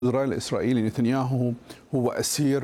الوزراء الإسرائيلي نتنياهو هو أسير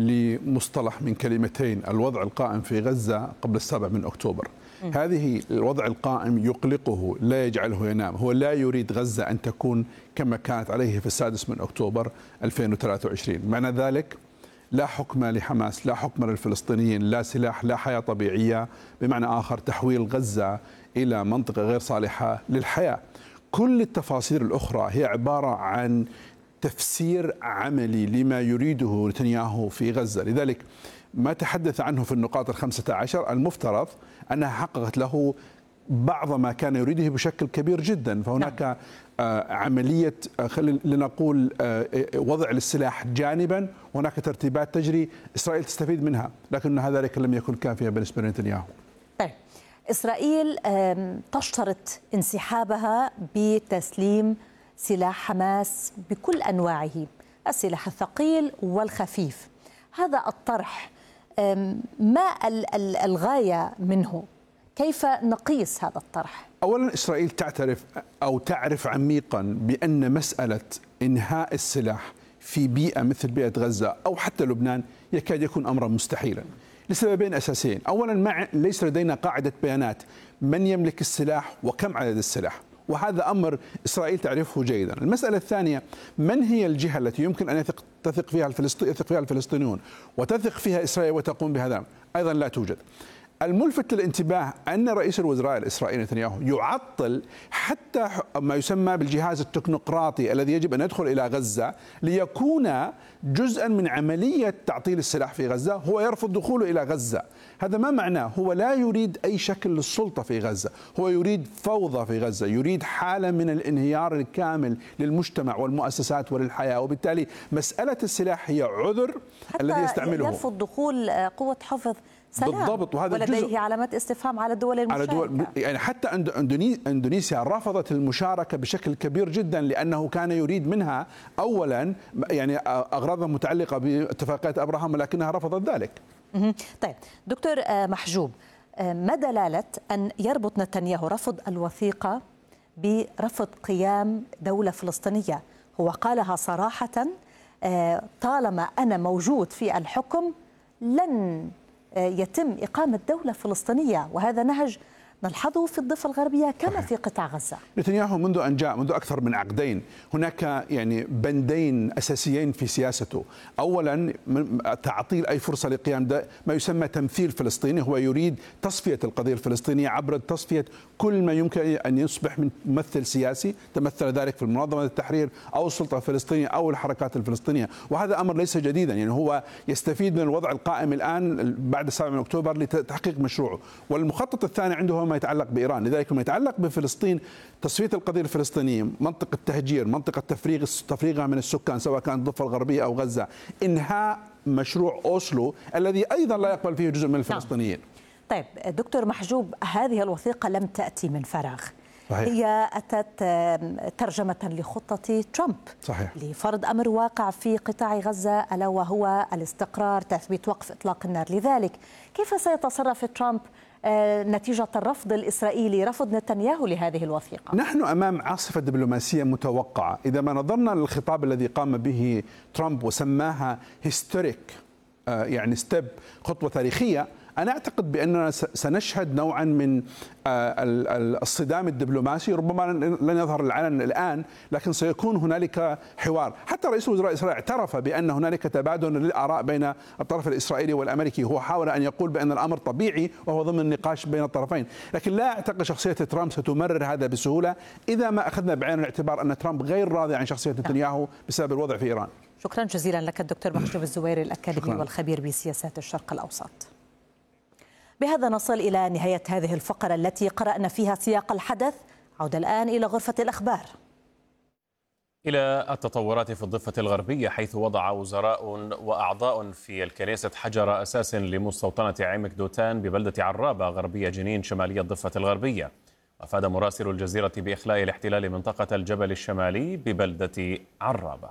لمصطلح من كلمتين: الوضع القائم في غزة قبل 7 أكتوبر. هذه الوضع القائم يقلقه، لا يجعله ينام. هو لا يريد غزة أن تكون كما كانت عليه في 6 أكتوبر 2023. معنى ذلك لا حكم لحماس، لا حكم للفلسطينيين، لا سلاح، لا حياة طبيعية، بمعنى آخر تحويل غزة إلى منطقة غير صالحة للحياة. كل التفاصيل الأخرى هي عبارة عن تفسير عملي لما يريده نتنياهو في غزة. لذلك ما تحدث عنه في النقاط 15 المفترض أنها حققت له بعض ما كان يريده بشكل كبير جدا. فهناك عملية لنقول وضع للسلاح جانبا، وهناك ترتيبات تجري إسرائيل تستفيد منها، لكن ذلك لم يكن كافيا بالنسبة لنتنياهو. طيب، إسرائيل تشترط انسحابها بتسليم سلاح حماس بكل أنواعه، السلاح الثقيل والخفيف. هذا الطرح ما الغاية منه؟ كيف نقيس هذا الطرح؟ أولا، إسرائيل تعرف عميقا بأن مسألة إنهاء السلاح في بيئة مثل بيئة غزة أو حتى لبنان يكاد يكون أمرا مستحيلا لسببين أساسيين. أولا، ليس لدينا قاعدة بيانات من يملك السلاح وكم عدد السلاح، وهذا أمر إسرائيل تعرفه جيدا. المسألة الثانية: من هي الجهة التي يمكن أن يثق فيها الفلسطينيون وتثق فيها إسرائيل وتقوم بهذا؟ أيضا لا توجد. الملفت للانتباه أن رئيس الوزراء الإسرائيلي نتنياهو يعطل حتى ما يسمى بالجهاز التكنوقراطي الذي يجب أن يدخل إلى غزة ليكون جزءا من عملية تعطيل السلاح في غزة. هو يرفض دخوله إلى غزة. هذا ما معناه؟ هو لا يريد أي شكل للسلطة في غزة، هو يريد فوضى في غزة، يريد حالة من الانهيار الكامل للمجتمع والمؤسسات وللحياة. وبالتالي مسألة السلاح هي عذر الذي يستعمله. يرفض دخول قوة حفظ سلام بالضبط، وهذا ولديه علامات استفهام على الدول المشاركة. يعني حتى اندونيسيا رفضت المشاركة بشكل كبير جدا، لأنه كان يريد منها أولا يعني أغراضها متعلقة باتفاقية أبراهام، ولكنها رفضت ذلك. طيب دكتور محجوب، ما دلالة أن يربط نتنياهو رفض الوثيقة برفض قيام دولة فلسطينية؟ هو قالها صراحة: طالما أنا موجود في الحكم لن يتم إقامة دولة فلسطينية، وهذا نهج نلحظه في الضفة الغربية كما في قطاع غزة. نتنياهو منذ أن جاء، منذ أكثر من عقدين، هناك يعني بندين أساسيين في سياسته. أولا، تعطيل أي فرصة لقيام ما يسمى تمثيل فلسطيني. هو يريد تصفية القضية الفلسطينية عبر تصفية كل ما يمكن أن يصبح من ممثل سياسي، تمثل ذلك في منظمة التحرير أو السلطة الفلسطينية أو الحركات الفلسطينية. وهذا أمر ليس جديدا، يعني هو يستفيد من الوضع القائم الآن بعد 7 أكتوبر لتحقيق مشروعه. والمخطط الثاني عنده هو ما يتعلق بإيران. لذلك ما يتعلق بفلسطين، تصفية القضية الفلسطينية، منطقة تهجير، منطقة تفريغها من السكان سواء كانت الضفة الغربية أو غزة، إنهاء مشروع أوسلو الذي أيضا لا يقبل فيه جزء من الفلسطينيين. طيب دكتور محجوب، هذه الوثيقة لم تأتي من فراغ. صحيح. هي أتت ترجمة لخطة ترامب. صحيح. لفرض أمر واقع في قطاع غزة، ألا وهو الاستقرار، تثبيت وقف إطلاق النار. لذلك كيف سيتصرف ترامب نتيجة الرفض الإسرائيلي، رفض نتنياهو لهذه الوثيقة؟ نحن أمام عاصفة دبلوماسية متوقعة. إذا ما نظرنا للخطاب الذي قام به ترامب وسماها هيستوريك، يعني ستيب، خطوة تاريخية، أنا أعتقد بأننا سنشهد نوعا من الصدام الدبلوماسي. ربما لن يظهر العلن الآن، لكن سيكون هنالك حوار. حتى رئيس وزراء إسرائيل اعترف بأن هنالك تبادل للآراء بين الطرف الإسرائيلي والأمريكي. هو حاول أن يقول بأن الأمر طبيعي وهو ضمن النقاش بين الطرفين، لكن لا أعتقد شخصية ترامب ستمرر هذا بسهولة إذا ما أخذنا بعين الاعتبار أن ترامب غير راضي عن شخصية نتنياهو بسبب الوضع في إيران. شكرا جزيلا لك الدكتور محجوب الزويري، الأكاديمي والخبير بسياسات الشرق الأوسط. بهذا نصل إلى نهاية هذه الفقرة التي قرأنا فيها سياق الحدث. عودة الآن إلى غرفة الأخبار. إلى التطورات في الضفة الغربية، حيث وضع وزراء وأعضاء في الكنيسة حجر أساس لمستوطنة عمك دوتان ببلدة عرابة غربية جنين شمالية الضفة الغربية. وأفاد مراسل الجزيرة بإخلاء الاحتلال منطقة الجبل الشمالي ببلدة عرابة.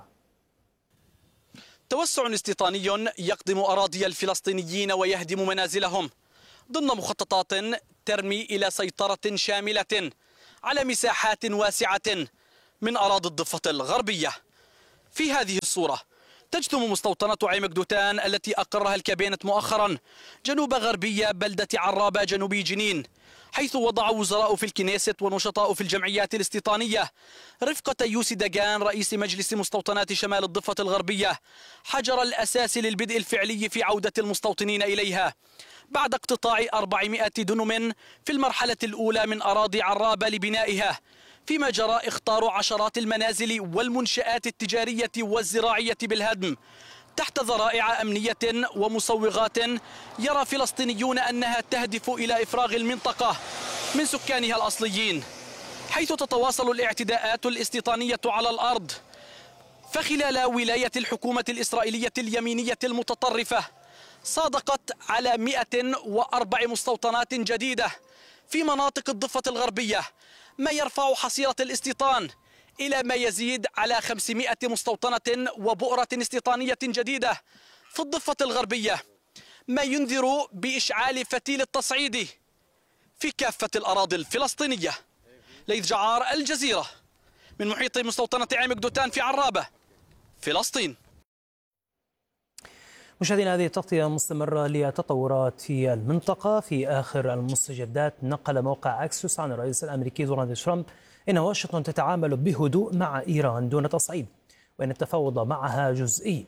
توسع استيطاني يقدم أراضي الفلسطينيين ويهدم منازلهم ضمن مخططات ترمي إلى سيطرة شاملة على مساحات واسعة من أراضي الضفة الغربية. في هذه الصورة تجثم مستوطنة عمق دوتان التي أقرها الكابينت مؤخرا جنوب غربية بلدة عرابة جنوبي جنين، حيث وضع وزراء في الكنيست ونشطاء في الجمعيات الاستيطانية رفقة يوسي داغان رئيس مجلس مستوطنات شمال الضفة الغربية حجر الأساس للبدء الفعلي في عودة المستوطنين إليها بعد اقتطاع 400 دنم في المرحلة الأولى من أراضي عرابة لبنائها، فيما جرى إخطار عشرات المنازل والمنشآت التجارية والزراعية بالهدم تحت ذرائع أمنية ومصوغات يرى فلسطينيون أنها تهدف إلى إفراغ المنطقة من سكانها الأصليين، حيث تتواصل الاعتداءات الاستيطانية على الأرض. فخلال ولاية الحكومة الإسرائيلية اليمينية المتطرفة صادقت على 104 مستوطنات جديدة في مناطق الضفة الغربية، ما يرفع حصيلة الاستيطان إلى ما يزيد على 500 مستوطنة وبؤرة استيطانية جديدة في الضفة الغربية، ما ينذر بإشعال فتيل التصعيد في كافة الأراضي الفلسطينية. ليث جعار، الجزيرة، من محيط مستوطنة عمق دوتان في عرابة، فلسطين. مشاهدينا، هذه التغطية مستمرة لتطورات في المنطقة. في آخر المستجدات نقل موقع أكسوس عن الرئيس الأمريكي دونالد ترامب إن واشنطن تتعامل بهدوء مع إيران دون تصعيد، وأن التفاوض معها جزئي.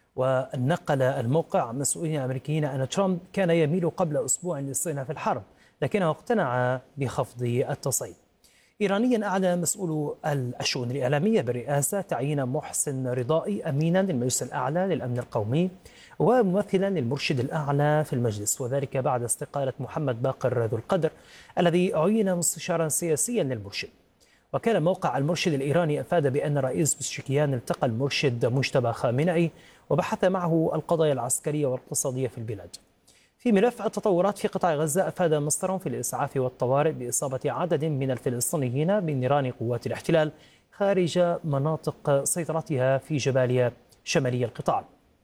ونقل الموقع مسؤولين أمريكيين أن ترامب كان يميل قبل أسبوع لاستئناف الحرب، لكنه اقتنع بخفض التصعيد. إيرانيا أعلن مسؤول الشؤون الإعلامية بالرئاسة تعيين محسن رضائي أمينا للمجلس الأعلى للأمن القومي وممثلا للمرشد الأعلى في المجلس، وذلك بعد استقالة محمد باقر ذو القدر الذي عين مستشارا سياسيا للمرشد. وكان موقع المرشد الإيراني أفاد بأن رئيس بشكيان التقى المرشد مجتبى خامنئي وبحث معه القضايا العسكرية والاقتصادية في البلاد. في ملف التطورات في قطاع غزة، أفاد مصدر في الإسعاف والطوارئ بإصابة عدد من الفلسطينيين بنيران قوات الاحتلال خارج مناطق سيطرتها في جباليا شمالي القطاع.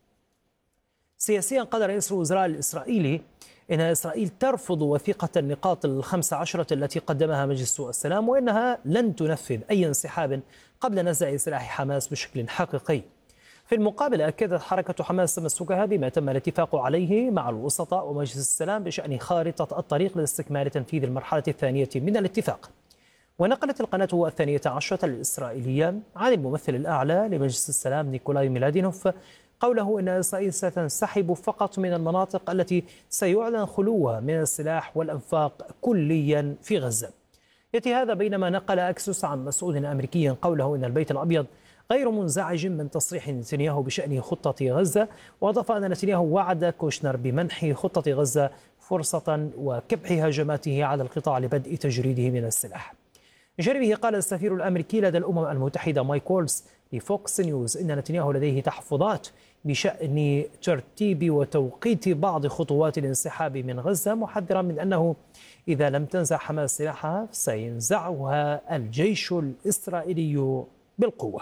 سياسيا، قال رئيس الوزراء الإسرائيلي إن إسرائيل ترفض وثيقة النقاط ال15 التي قدمها مجلس السلام، وإنها لن تنفذ أي انسحاب قبل نزع سلاح حماس بشكل حقيقي. في المقابل، أكدت حركة حماس تمسكها بما تم الاتفاق عليه مع الوسطاء ومجلس السلام بشأن خارطة الطريق لاستكمال تنفيذ المرحلة الثانية من الاتفاق. ونقلت القناة 12 الإسرائيلية عن الممثل الأعلى لمجلس السلام نيكولاي ميلادينوف قوله إن إسرائيل ستنسحب فقط من المناطق التي سيعلن خلوها من السلاح والأنفاق كليا في غزة. يأتي هذا بينما نقل أكسوس عن مسؤول أمريكي قوله إن البيت الأبيض غير منزعج من تصريح نتنياهو بشأن خطة غزة، وأضاف أن نتنياهو وعد كوشنر بمنح خطة غزة فرصة وكبح هجماته على القطاع لبدء تجريده من السلاح. بجانبه، قال السفير الأمريكي لدى الأمم المتحدة مايك وولز لفوكس نيوز إن نتنياهو لديه تحفظات بشأن ترتيب وتوقيت بعض خطوات الانسحاب من غزة، محذرا من أنه إذا لم تنزع حماس سلاحها سينزعها الجيش الإسرائيلي بالقوة.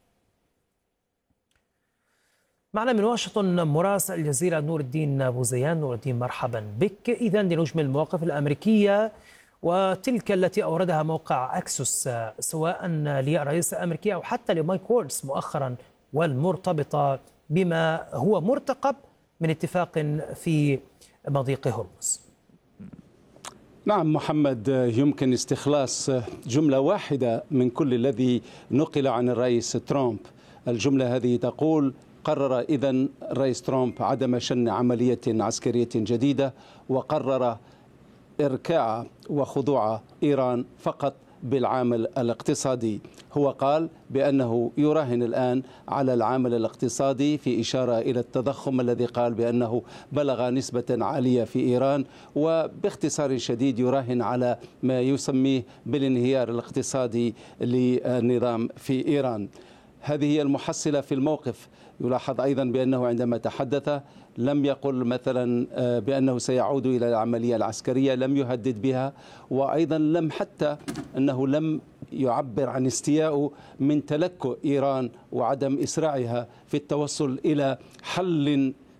معنا من واشنطن مراسل الجزيرة نور الدين بوزيان. نور الدين، مرحبا بك. إذن لنجمل المواقف الأمريكية وتلك التي أوردها موقع أكسوس سواء للرئيس الأمريكي أو حتى لمايك وولز مؤخرا، والمرتبطة بما هو مرتقب من اتفاق في مضيق هرمز. نعم محمد، يمكن استخلاص جملة واحدة من كل الذي نقل عن الرئيس ترامب. الجملة هذه تقول: قرر إذن الرئيس ترامب عدم شن عملية عسكرية جديدة، وقرر إركاع وخضوع إيران فقط بالعامل الاقتصادي. هو قال بأنه يراهن الآن على العامل الاقتصادي، في إشارة إلى التضخم الذي قال بأنه بلغ نسبة عالية في إيران، وباختصار شديد يراهن على ما يسميه بالانهيار الاقتصادي للنظام في إيران. هذه هي المحصلة في الموقف. يلاحظ أيضا بأنه عندما تحدث لم يقل مثلا بأنه سيعود إلى العملية العسكرية، لم يهدد بها، وأيضا أنه لم يعبر عن استيائه من تلكؤ إيران وعدم إسراعها في التوصل إلى حل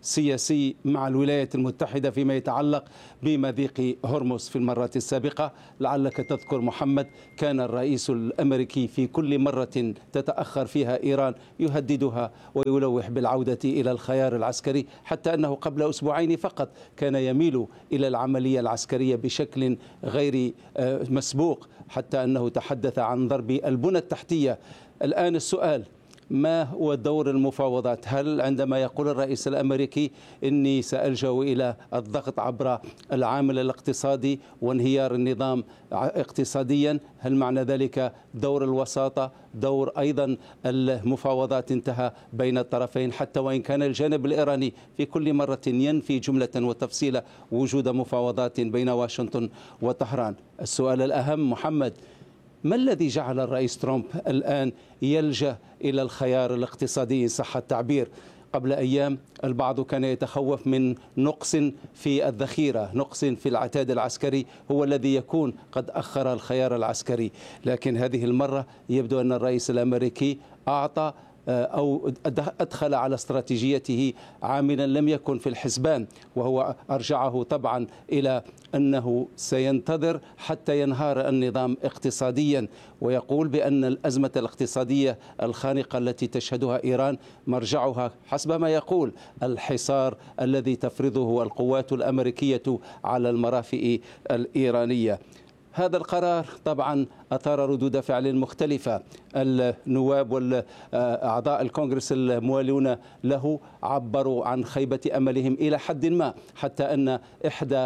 سياسي مع الولايات المتحدة فيما يتعلق بمضيق هرمز. في المرات السابقة لعلك تذكر محمد كان الرئيس الأمريكي في كل مرة تتأخر فيها إيران يهددها ويلوح بالعودة إلى الخيار العسكري، حتى أنه قبل أسبوعين فقط كان يميل إلى العملية العسكرية بشكل غير مسبوق، حتى أنه تحدث عن ضرب البنى التحتية. الآن السؤال: ما هو دور المفاوضات؟ هل عندما يقول الرئيس الأمريكي إني سألجأ إلى الضغط عبر العامل الاقتصادي وانهيار النظام اقتصاديا، هل معنى ذلك دور الوساطة، دور أيضا المفاوضات انتهى بين الطرفين، حتى وإن كان الجانب الإيراني في كل مرة ينفي جملة وتفصيل وجود مفاوضات بين واشنطن وطهران؟ السؤال الأهم محمد: ما الذي جعل الرئيس ترامب الآن يلجأ إلى الخيار الاقتصادي إن صح التعبير؟ قبل أيام البعض كان يتخوف من نقص في الذخيرة، نقص في العتاد العسكري هو الذي يكون قد أخر الخيار العسكري، لكن هذه المرة يبدو أن الرئيس الأمريكي أعطى أو أدخل على استراتيجيته عاملا لم يكن في الحسبان، وهو أرجعه طبعا إلى أنه سينتظر حتى ينهار النظام اقتصاديا، ويقول بأن الأزمة الاقتصادية الخانقة التي تشهدها إيران مرجعها حسب ما يقول الحصار الذي تفرضه القوات الأمريكية على المرافئ الإيرانية. هذا القرار طبعا أثار ردود فعل مختلفة. النواب والأعضاء الكونغرس الموالون له عبروا عن خيبة أملهم إلى حد ما، حتى أن إحدى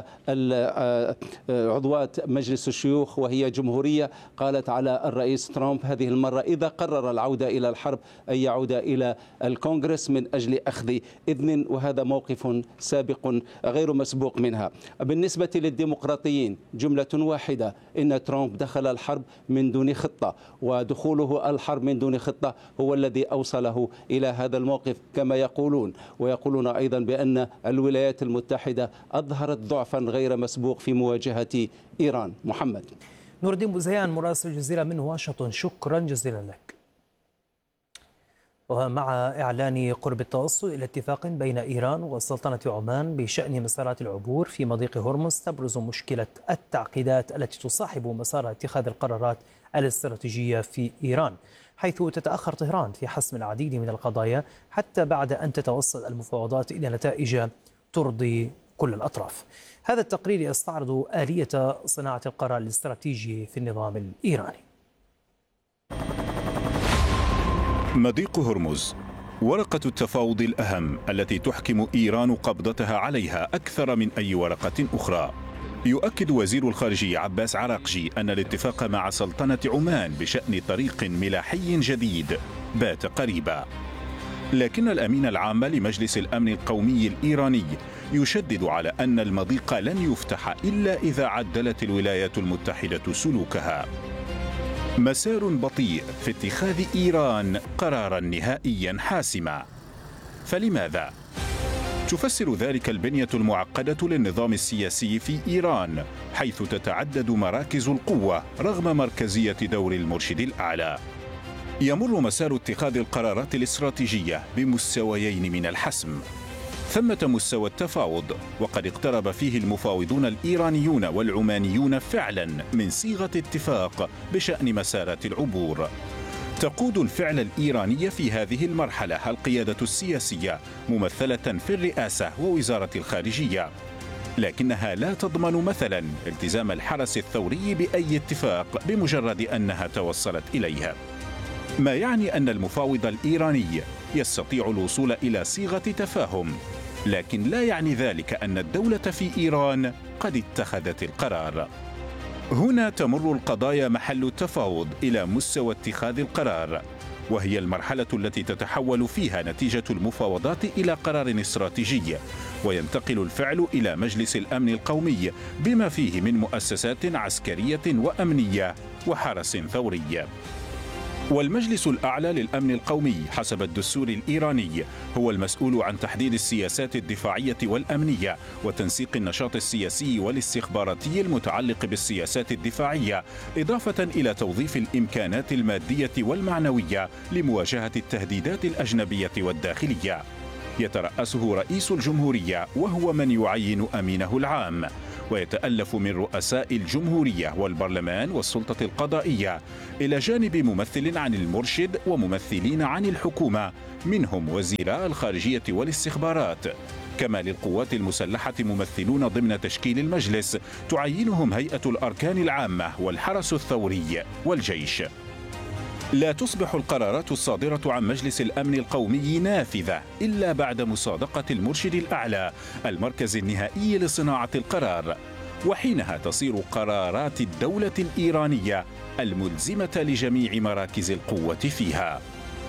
عضوات مجلس الشيوخ وهي جمهورية قالت على الرئيس ترامب هذه المرة إذا قرر العودة إلى الحرب أن يعود إلى الكونغرس من أجل أخذ إذن، وهذا موقف سابق غير مسبوق منها. بالنسبة للديمقراطيين جملة واحدة: إن ترامب دخل الحرب من دون خطة، ودخوله الحرب من دون خطة هو الذي أوصله إلى هذا الموقف كما يقولون. ويقولون أيضا بأن الولايات المتحدة أظهرت ضعفا غير مسبوق في مواجهة إيران. محمد. نور الدين بوزيان مراسل الجزيرة من واشنطن، شكرا جزيلا لك. ومع إعلان قرب التوصل إلى اتفاق بين إيران وسلطنة عمان بشأن مسارات العبور في مضيق هرمز، تبرز مشكلة التعقيدات التي تصاحب مسار اتخاذ القرارات الاستراتيجية في إيران، حيث تتأخر طهران في حسم العديد من القضايا حتى بعد أن تتوصل المفاوضات إلى نتائج ترضي كل الأطراف. هذا التقرير يستعرض آلية صناعة القرار الاستراتيجي في النظام الإيراني. مضيق هرمز ورقة التفاوض الأهم التي تحكم إيران قبضتها عليها أكثر من أي ورقة أخرى. يؤكد وزير الخارجية عباس عراقجي أن الاتفاق مع سلطنة عمان بشأن طريق ملاحي جديد بات قريبا، لكن الأمين العام لمجلس الأمن القومي الإيراني يشدد على أن المضيق لن يفتح إلا إذا عدلت الولايات المتحدة سلوكها. مسار بطيء في اتخاذ إيران قرارا نهائيا حاسما. فلماذا؟ تفسر ذلك البنية المعقدة للنظام السياسي في إيران، حيث تتعدد مراكز القوة رغم مركزية دور المرشد الأعلى. يمر مسار اتخاذ القرارات الاستراتيجية بمستويين من الحسم. ثمة مستوى التفاوض، وقد اقترب فيه المفاوضون الإيرانيون والعمانيون فعلا من صيغة اتفاق بشأن مسارات العبور. تقود الفعل الإيراني في هذه المرحلة القيادة السياسية ممثلة في الرئاسة ووزارة الخارجية، لكنها لا تضمن مثلا التزام الحرس الثوري بأي اتفاق بمجرد أنها توصلت إليه، ما يعني أن المفاوض الإيراني يستطيع الوصول إلى صيغة تفاهم، لكن لا يعني ذلك أن الدولة في إيران قد اتخذت القرار. هنا تمر القضايا محل التفاوض إلى مستوى اتخاذ القرار، وهي المرحلة التي تتحول فيها نتيجة المفاوضات إلى قرار استراتيجي، وينتقل الفعل إلى مجلس الأمن القومي بما فيه من مؤسسات عسكرية وأمنية وحرس ثوري. والمجلس الأعلى للأمن القومي حسب الدستور الإيراني هو المسؤول عن تحديد السياسات الدفاعية والأمنية وتنسيق النشاط السياسي والاستخباراتي المتعلق بالسياسات الدفاعية، إضافة إلى توظيف الإمكانات المادية والمعنوية لمواجهة التهديدات الأجنبية والداخلية. يترأسه رئيس الجمهورية وهو من يعين أمينه العام، ويتألف من رؤساء الجمهورية والبرلمان والسلطة القضائية، إلى جانب ممثل عن المرشد وممثلين عن الحكومة منهم وزيراء الخارجية والاستخبارات. كما للقوات المسلحة ممثلون ضمن تشكيل المجلس تعينهم هيئة الأركان العامة والحرس الثوري والجيش. لا تصبح القرارات الصادرة عن مجلس الأمن القومي نافذة إلا بعد مصادقة المرشد الأعلى المركز النهائي لصناعة القرار، وحينها تصير قرارات الدولة الإيرانية الملزمة لجميع مراكز القوة فيها.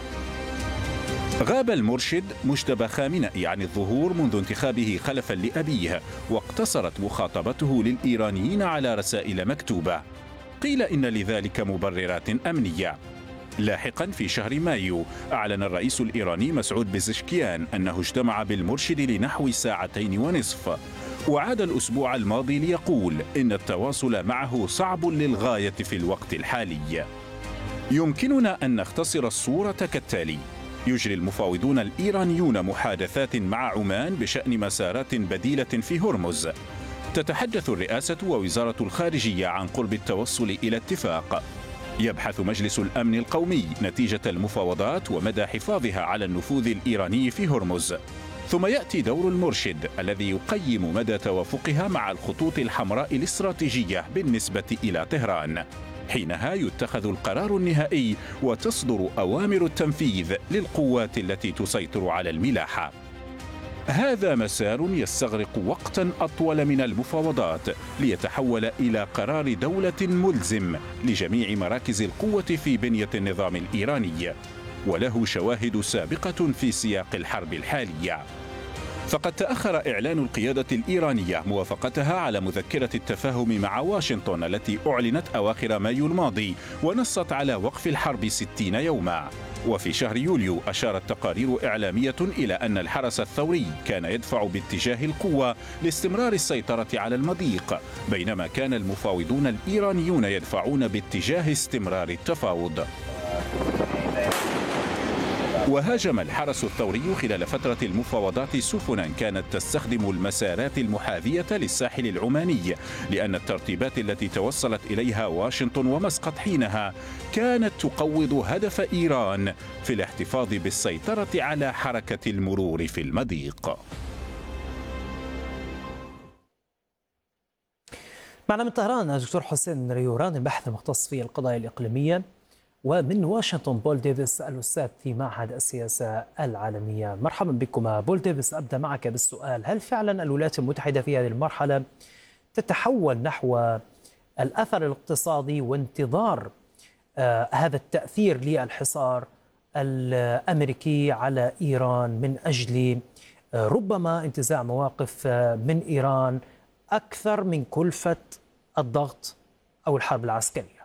غاب المرشد مجتبى خامنئي عن الظهور منذ انتخابه خلفا لأبيه، واقتصرت مخاطبته للإيرانيين على رسائل مكتوبة. قيل إن لذلك مبررات أمنية. لاحقا في شهر مايو أعلن الرئيس الإيراني مسعود بزشكيان أنه اجتمع بالمرشد لنحو 2.5 ساعات، وعاد الأسبوع الماضي ليقول إن التواصل معه صعب للغاية في الوقت الحالي. يمكننا أن نختصر الصورة كالتالي: يجري المفاوضون الإيرانيون محادثات مع عمان بشأن مسارات بديلة في هرمز. تتحدث الرئاسة ووزارة الخارجية عن قرب التوصل إلى اتفاق. يبحث مجلس الأمن القومي نتيجة المفاوضات ومدى حفاظها على النفوذ الإيراني في هرمز. ثم يأتي دور المرشد الذي يقيم مدى توافقها مع الخطوط الحمراء الاستراتيجية بالنسبة إلى طهران. حينها يتخذ القرار النهائي وتصدر أوامر التنفيذ للقوات التي تسيطر على الملاحة. هذا مسار يستغرق وقتا أطول من المفاوضات ليتحول إلى قرار دولة ملزم لجميع مراكز القوة في بنية النظام الإيراني، وله شواهد سابقة في سياق الحرب الحالية. فقد تأخر إعلان القيادة الإيرانية موافقتها على مذكرة التفاهم مع واشنطن التي أعلنت أواخر مايو الماضي ونصت على وقف الحرب 60 يوما. وفي شهر يوليو أشارت تقارير إعلامية إلى أن الحرس الثوري كان يدفع باتجاه القوة لاستمرار السيطرة على المضيق، بينما كان المفاوضون الإيرانيون يدفعون باتجاه استمرار التفاوض. وهاجم الحرس الثوري خلال فترة المفاوضات سفنا كانت تستخدم المسارات المحاذية للساحل العماني، لأن الترتيبات التي توصلت إليها واشنطن ومسقط حينها كانت تقوض هدف إيران في الاحتفاظ بالسيطرة على حركة المرور في المضيق. معنا من طهران الدكتور حسين ريوران، الباحث المختص في القضايا الإقليمية، ومن واشنطن بول ديفيس الأستاذ في معهد السياسة العالمية. مرحبا بكم. بول ديفيس، أبدأ معك بالسؤال: هل فعلا الولايات المتحدة في هذه المرحلة تتحول نحو الأثر الاقتصادي وانتظار هذا التأثير للحصار الأمريكي على إيران من أجل ربما انتزاع مواقف من إيران أكثر من كلفة الضغط أو الحرب العسكرية؟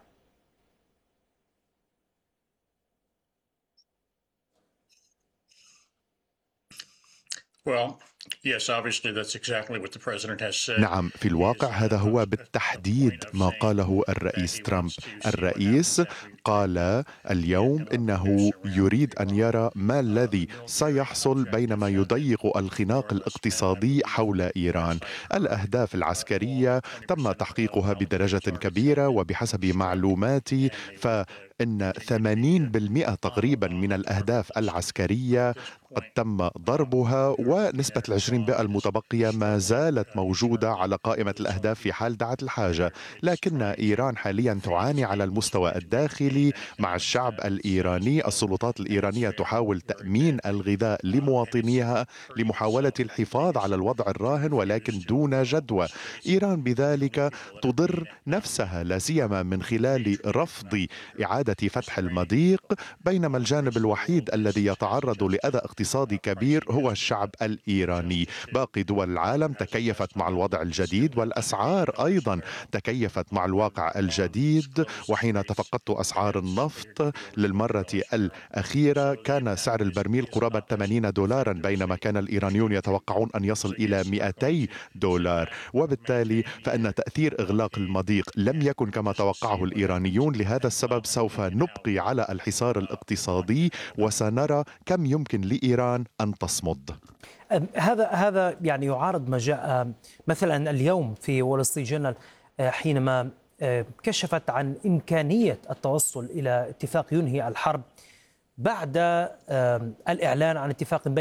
نعم، في الواقع هذا هو بالتحديد ما قاله الرئيس ترامب. الرئيس قال اليوم إنه يريد أن يرى ما الذي سيحصل بينما يضيق الخناق الاقتصادي حول إيران. الأهداف العسكرية تم تحقيقها بدرجة كبيرة، وبحسب معلوماتي فإن 80% تقريبا من الأهداف العسكرية قد تم ضربها، ونسبة 20% المتبقية ما زالت موجودة على قائمة الأهداف في حال دعت الحاجة. لكن إيران حاليا تعاني على المستوى الداخلي مع الشعب الإيراني. السلطات الإيرانية تحاول تأمين الغذاء لمواطنيها لمحاولة الحفاظ على الوضع الراهن، ولكن دون جدوى. إيران بذلك تضر نفسها، لا سيما من خلال رفض إعادة فتح بينما الجانب الوحيد الذي يتعرض لأذى اقتصادي كبير هو الشعب الإيراني. الإيراني. باقي دول العالم تكيفت مع الوضع الجديد، والأسعار أيضا تكيفت مع الواقع الجديد. وحين تفقدت أسعار النفط للمرة الأخيرة كان سعر البرميل قرابة $80، بينما كان الإيرانيون يتوقعون أن يصل إلى $200. وبالتالي فإن تأثير إغلاق المضيق لم يكن كما توقعه الإيرانيون. لهذا السبب سوف نبقي على الحصار الاقتصادي وسنرى كم يمكن لإيران أن تصمد. هذا يعني يعارض ما جاء مثلا اليوم في وول ستريت جورنال حينما كشفت عن إمكانية التوصل إلى اتفاق ينهي الحرب بعد الإعلان عن اتفاق بين